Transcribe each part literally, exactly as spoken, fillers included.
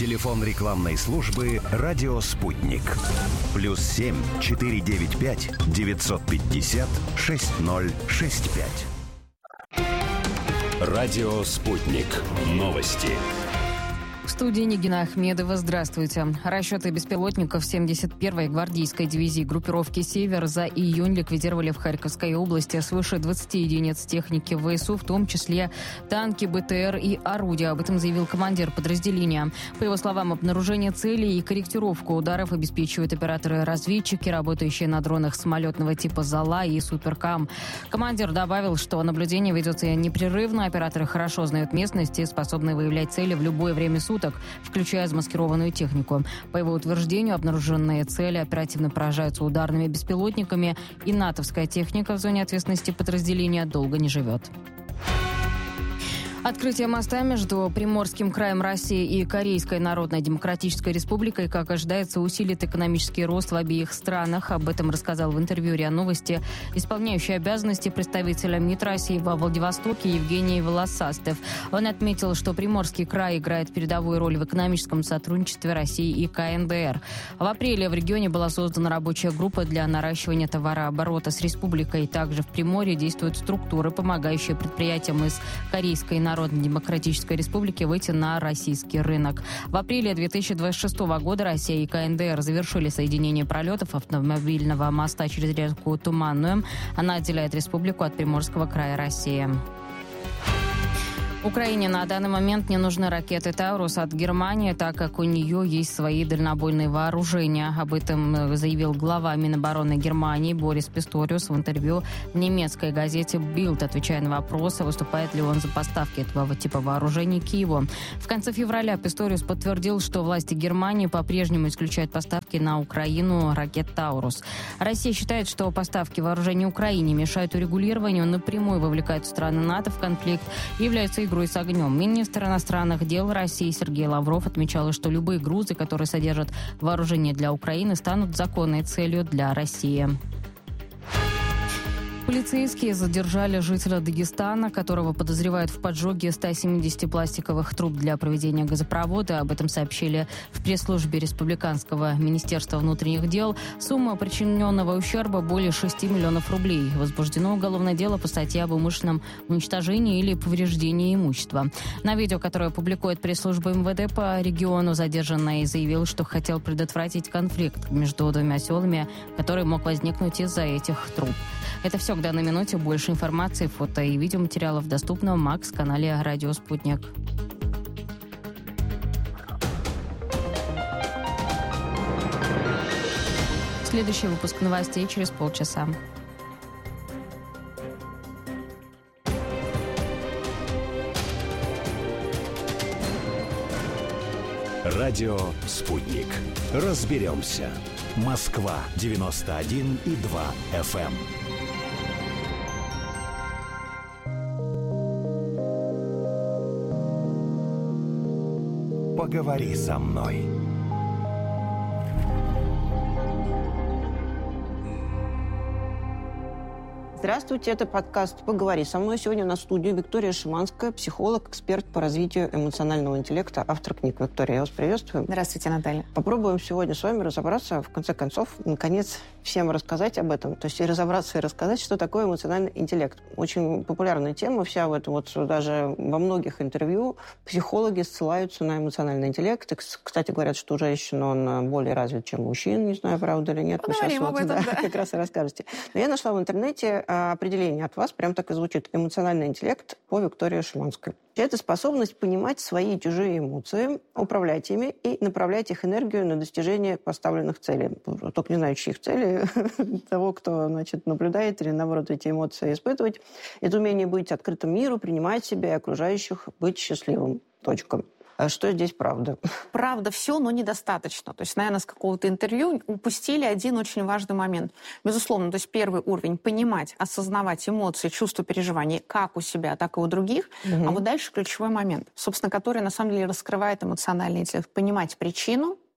Телефон рекламной службы «Радио Спутник». Плюс семь четыре девять пять девятьсот пятьдесят шесть ноль шесть пять. Радио Спутник. Новости. В студии Нигина Ахмедова. Здравствуйте. Расчеты беспилотников семьдесят первой гвардейской дивизии группировки «Север» за июнь ликвидировали в Харьковской области свыше двадцати единиц техники ВСУ, в том числе танки, БТР и орудия. Об этом заявил командир подразделения. По его словам, обнаружение целей и корректировку ударов обеспечивают операторы-разведчики, работающие на дронах самолетного типа «Зола» и «Суперкам». Командир добавил, что наблюдение ведется непрерывно, операторы хорошо знают местность и способны выявлять цели в любое время суток, включая замаскированную технику. По его утверждению, обнаруженные цели оперативно поражаются ударными беспилотниками, и натовская техника в зоне ответственности подразделения долго не живет. Открытие моста между Приморским краем России и Корейской Народно-Демократической Республикой, как ожидается, усилит экономический рост в обеих странах. Об этом рассказал в интервью РИА Новости исполняющий обязанности представителя МИД России во Владивостоке Евгений Волосастев. Он отметил, что Приморский край играет передовую роль в экономическом сотрудничестве России и КНДР. В апреле в регионе была создана рабочая группа для наращивания товарооборота с республикой. Также в Приморье действуют структуры, помогающие предприятиям из Корейской Народно-Демократической Республики выйти на российский рынок. В апреле две тысячи двадцать шестого года Россия и КНДР завершили соединение пролетов автомобильного моста через реку Туманную. Она отделяет республику от Приморского края России. Украине на данный момент не нужны ракеты «Таурус» от Германии, так как у нее есть свои дальнобойные вооружения. Об этом заявил глава Минобороны Германии Борис Писториус в интервью немецкой газете «Билд», отвечая на вопросы, выступает ли он за поставки этого типа вооружений Киеву. В конце февраля Писториус подтвердил, что власти Германии по-прежнему исключают поставки на Украину ракет «Таурус». Россия считает, что поставки вооружений Украине мешают урегулированию, напрямую вовлекают страны НАТО в конфликт и являются игрой с огнем. Министр иностранных дел России Сергей Лавров отмечал, что любые грузы, которые содержат вооружение для Украины, станут законной целью для России. Полицейские задержали жителя Дагестана, которого подозревают в поджоге ста семидесяти пластиковых труб для проведения газопровода. Об этом сообщили в пресс-службе Республиканского министерства внутренних дел. Сумма причиненного ущерба более шести миллионов рублей. Возбуждено уголовное дело по статье об умышленном уничтожении или повреждении имущества. На видео, которое публикует пресс-служба МВД по региону, задержанный заявил, что хотел предотвратить конфликт между двумя селами, который мог возникнуть из-за этих труб. Это все к данной минуте. Больше информации, фото и видеоматериалов доступно в Макс-канале «Радио Спутник». Следующий выпуск новостей через полчаса. Радио «Спутник». Разберемся. Москва девяносто один и два эф эм. Поговори со мной. Здравствуйте, это подкаст «Поговори со мной». Сегодня у нас в студии Виктория Шиманская, психолог, эксперт по развитию эмоционального интеллекта, автор книг. Виктория, я вас приветствую. Здравствуйте, Наталья. Попробуем сегодня с вами разобраться, в конце концов, наконец, всем рассказать об этом. То есть и разобраться, и рассказать, что такое эмоциональный интеллект. Очень популярная тема вся в этом. Вот даже во многих интервью психологи ссылаются на эмоциональный интеллект. И, кстати, говорят, что у женщин он более развит, чем у мужчин. Не знаю, правда или нет. Поговорим об этом, да. Как раз и расскажете. Но я нашла в интернете определение от вас, прям так и звучит: эмоциональный интеллект по Виктории Шиманской. Это способность понимать свои и чужие эмоции, управлять ими и направлять их энергию на достижение поставленных целей. Только не знаю, чьих целей, того, кто, значит, наблюдает или, наоборот, эти эмоции испытывать. Это умение быть открытым миру, принимать себя и окружающих, быть счастливым. Точка. А что здесь правда? Правда все, но недостаточно. То есть, наверное, с какого-то интервью упустили один очень важный момент. Безусловно, то есть первый уровень — понимать, осознавать эмоции, чувства, переживания как у себя, так и у других. Угу. А вот дальше ключевой момент, собственно, который на самом деле раскрывает эмоциональный интеллект. Понимать причину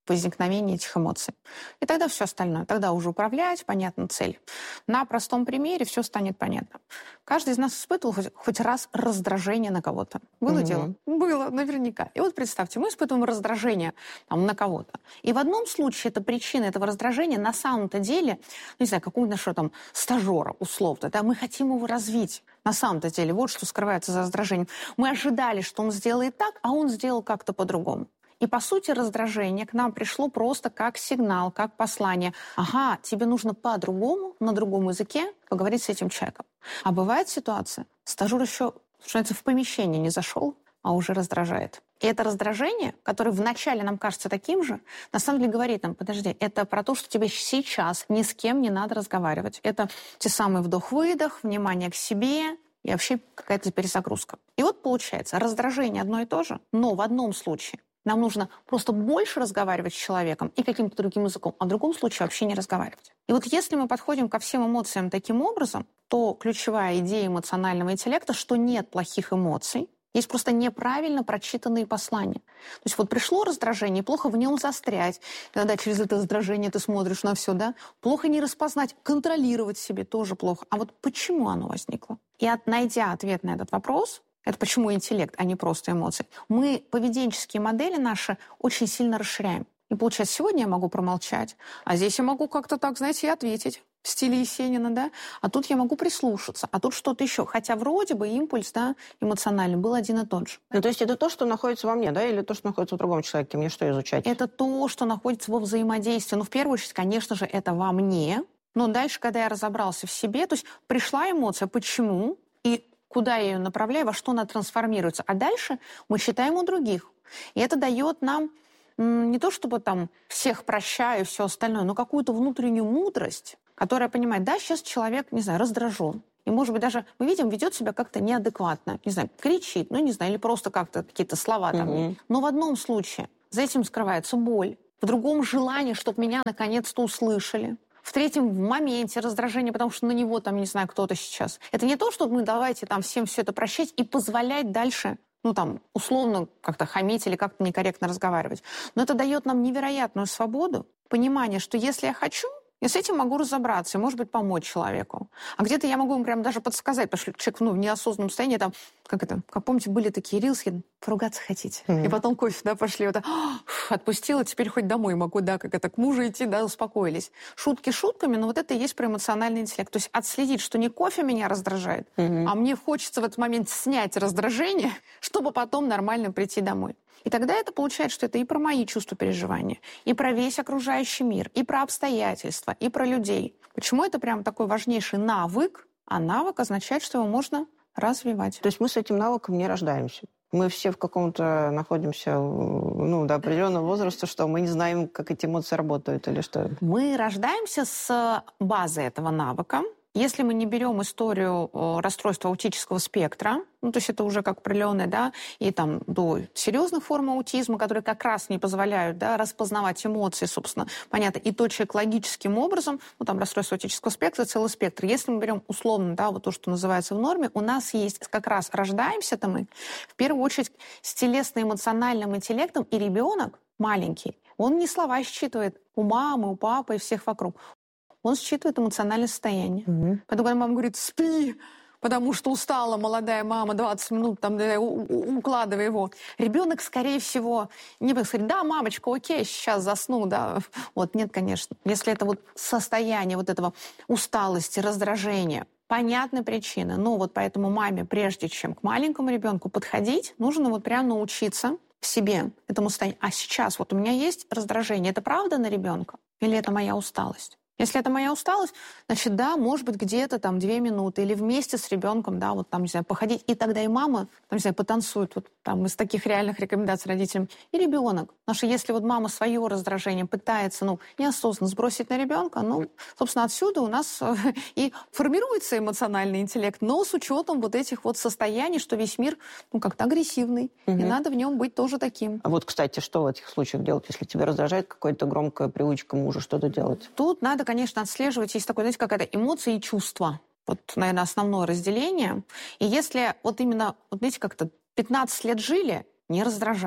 возникновения этих эмоций. И тогда все остальное. Тогда уже управлять, понятна цель. На простом примере все станет понятно. Каждый из нас испытывал хоть, хоть раз раздражение на кого-то. Было mm-hmm. дело? Было, наверняка. И вот представьте, мы испытываем раздражение там, на кого-то. И в одном случае эта причина этого раздражения на самом-то деле, ну, не знаю, какого-то нашего там стажера условно, да, мы хотим его развить. На самом-то деле, вот что скрывается за раздражением. Мы ожидали, что он сделает так, а он сделал как-то по-другому. И, по сути, раздражение к нам пришло просто как сигнал, как послание. Ага, тебе нужно по-другому, на другом языке поговорить с этим человеком. А бывает ситуация, стажер еще, что называется, в помещение не зашел, а уже раздражает. И это раздражение, которое вначале нам кажется таким же, на самом деле говорит нам, подожди, это про то, что тебе сейчас ни с кем не надо разговаривать. Это те самые вдох-выдох, внимание к себе и вообще какая-то перезагрузка. И вот получается, раздражение одно и то же, но в одном случае нам нужно просто больше разговаривать с человеком и каким-то другим языком, а в другом случае вообще не разговаривать. И вот если мы подходим ко всем эмоциям таким образом, то ключевая идея эмоционального интеллекта, что нет плохих эмоций, есть просто неправильно прочитанные послания. То есть вот пришло раздражение, плохо в нем застрять. Когда через это раздражение ты смотришь на все, да? Плохо не распознать, контролировать себе тоже плохо. А вот почему оно возникло? И от, найдя ответ на этот вопрос, это почему интеллект, а не просто эмоции, мы поведенческие модели наши очень сильно расширяем. И получается, сегодня я могу промолчать, а здесь я могу как-то так, знаете, и ответить в стиле Есенина, да? А тут я могу прислушаться, а тут что-то еще. Хотя вроде бы импульс, да, эмоциональный был один и тот же. Ну, то есть это то, что находится во мне, да, или то, что находится в другом человеке? Мне что изучать? Это то, что находится во взаимодействии. Ну, в первую очередь, конечно же, это во мне. Но дальше, когда я разобрался в себе, то есть пришла эмоция, почему, и куда я ее направляю, во что она трансформируется. А дальше мы читаем у других. И это дает нам не то, чтобы там всех прощаю и все остальное, но какую-то внутреннюю мудрость, которая понимает, да, сейчас человек, не знаю, раздражен. И, может быть, даже мы видим, ведет себя как-то неадекватно. Не знаю, кричит, ну, не знаю, или просто как-то какие-то слова там. Mm-hmm. Но в одном случае за этим скрывается боль. В другом желание, чтобы меня наконец-то услышали. В третьем в моменте раздражение, потому что на него там, не знаю, кто-то сейчас. Это не то, что мы давайте там всем все это прощать и позволять дальше, ну там, условно как-то хамить или как-то некорректно разговаривать. Но это дает нам невероятную свободу, понимание, что если я хочу, я с этим могу разобраться и, может быть, помочь человеку. А где-то я могу ему прям даже подсказать, потому что человек ну, в неосознанном состоянии, там, как это, как помните, были такие рилсы, поругаться хотите. Mm-hmm. И потом кофе, да, пошли, вот, фу, отпустила, теперь хоть домой могу, да, как это, к мужу идти, да, успокоились. Шутки шутками, но вот это и есть про эмоциональный интеллект. То есть отследить, что не кофе меня раздражает, mm-hmm. а мне хочется в этот момент снять раздражение, чтобы потом нормально прийти домой. И тогда это получается, что это и про мои чувства переживания, и про весь окружающий мир, и про обстоятельства, и про людей. Почему это прям такой важнейший навык? А навык означает, что его можно развивать. То есть мы с этим навыком не рождаемся? Мы все в каком-то находимся, ну, до определенного возраста, что мы не знаем, как эти эмоции работают или что? Мы рождаемся с базы этого навыка. Если мы не берем историю расстройства аутического спектра, ну, то есть это уже как определенное, да, и там до серьезных форм аутизма, которые как раз не позволяют, да, распознавать эмоции, собственно, понятно, и то человек логическим образом, ну, там расстройство аутического спектра, целый спектр. Если мы берем условно, да, вот то, что называется в норме, у нас есть как раз рождаемся-то мы, в первую очередь, с телесно-эмоциональным интеллектом, и ребенок маленький, он не слова считывает у мамы, у папы и всех вокруг. Он считывает эмоциональное состояние. Mm-hmm. Поэтому, когда мама говорит, спи, потому что устала молодая мама, двадцать минут, там, да, укладывай его. Ребенок, скорее всего, не будет сказать, да, мамочка, окей, сейчас засну, да. Вот, нет, конечно. Если это вот состояние вот этого усталости, раздражения, понятны причины. Ну, вот поэтому маме, прежде чем к маленькому ребенку подходить, нужно вот прям научиться в себе этому состоянию. А сейчас вот у меня есть раздражение. Это правда на ребенка? Или это моя усталость? Если это моя усталость, значит, да, может быть, где-то там две минуты или вместе с ребенком, да, вот там, не знаю, походить, и тогда и мама, там, не знаю, потанцует, вот там из таких реальных рекомендаций родителям, и ребенок. Потому что если вот мама свое раздражение пытается, ну, неосознанно сбросить на ребенка, ну, собственно, отсюда у нас и формируется эмоциональный интеллект, но с учетом вот этих вот состояний, что весь мир, ну, как-то агрессивный, угу. и надо в нем быть тоже таким. А вот, кстати, что в этих случаях делать, если тебя раздражает какая-то громкая привычка мужа, что-то делать? Тут надо, конечно, отслеживать, есть такое, знаете, какая-то эмоции и чувства. Вот, наверное, основное разделение. И если вот именно, вот знаете, как-то пятнадцать лет жили, не раздражало.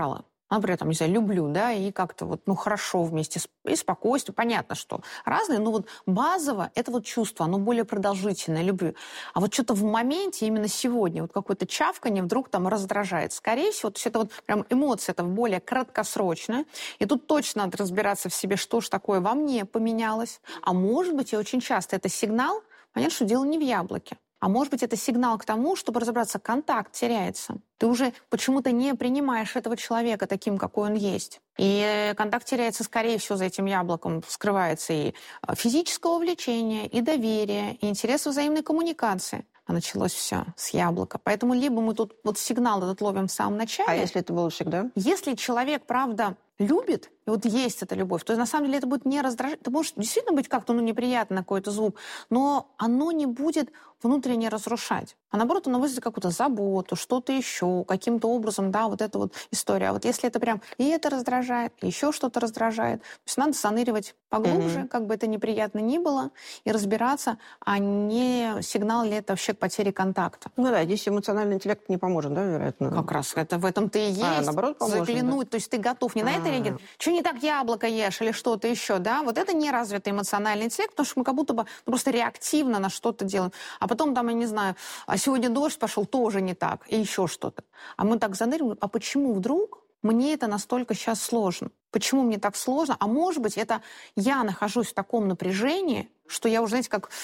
например, там, не знаю, люблю, да, и как-то вот, ну, хорошо вместе, и спокойствие. Понятно, что разные, но вот базово это вот чувство, оно более продолжительное, люблю. А вот что-то в моменте, именно сегодня, вот какое-то чавканье вдруг там раздражает. Скорее всего, то есть это вот прям эмоция, это более краткосрочная. И тут точно надо разбираться в себе, что же такое во мне поменялось. А может быть, и очень часто это сигнал, понятно, что дело не в яблоке. А может быть, это сигнал к тому, чтобы разобраться, контакт теряется. Ты уже почему-то не принимаешь этого человека таким, какой он есть. И контакт теряется, скорее всего, за этим яблоком скрывается и физическое влечение, и доверие, и интерес взаимной коммуникации. А началось все с яблока. Поэтому либо мы тут вот сигнал этот ловим в самом начале. А если это было всегда? Если человек, правда, любит, и вот есть эта любовь, то на самом деле это будет не раздражать. Это может действительно быть как-то ну, неприятно, какой-то звук, но оно не будет внутренне разрушать. А наоборот, оно вызовет какую-то заботу, что-то еще, каким-то образом, да, вот эта вот история. А вот если это прям и это раздражает, и еще что-то раздражает, то есть надо санировать поглубже, mm-hmm. как бы это неприятно ни было, и разбираться, а не сигнал ли это вообще к потере контакта. Ну да, здесь эмоциональный интеллект не поможет, да, вероятно? Как раз это в этом-то и есть. А, наоборот, поможет, заглянуть, да. То есть ты готов не на это реагировать, что не так яблоко ешь или что-то еще, да, вот это не развитый эмоциональный интеллект, потому что мы как будто бы ну, просто реактивно на что-то делаем. А потом там, я не знаю, а сегодня дождь пошел, тоже не так, и еще что-то. А мы так заныриваем, а почему вдруг мне это настолько сейчас сложно? Почему мне так сложно? А может быть, это я нахожусь в таком напряжении, что я уже, знаете, как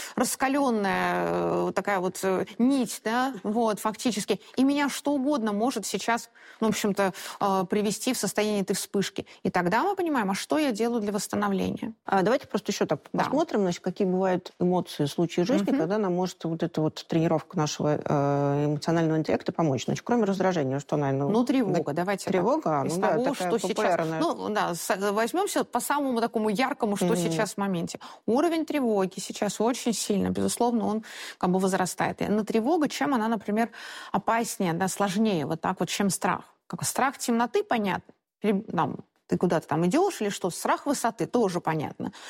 раскаленная такая вот нить, да, вот, фактически. И меня что угодно может сейчас, ну, в общем-то, привести в состояние этой вспышки. И тогда мы понимаем, а что я делаю для восстановления. А давайте просто еще так да. посмотрим, значит, какие бывают эмоции, случаи жизни, угу. когда нам может вот эта вот тренировка нашего эмоционального интеллекта помочь. Значит, кроме раздражения, что, наверное... Ну, тревога, давайте Тревога, так. ну, Из да, того, что сейчас... Ну, да, возьмемся по самому такому яркому, что угу. сейчас в моменте. Уровень тревоги сейчас очень сильно, безусловно, он как бы возрастает. И на тревогу, чем она, например, опаснее, да, сложнее, вот так вот, чем страх. Как страх темноты, понятно. Или, там, ты куда-то там идешь или что, страх высоты, тоже понятно.